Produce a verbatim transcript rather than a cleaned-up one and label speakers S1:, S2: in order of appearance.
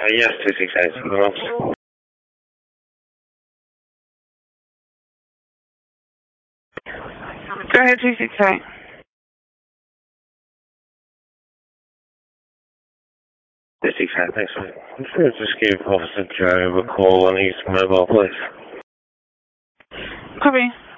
S1: Uh, yes, two six eight. Go ahead, two six eight. two six eight, thanks, mate. I'm just going to just give Officer Joe a call on his mobile, please.
S2: Copy.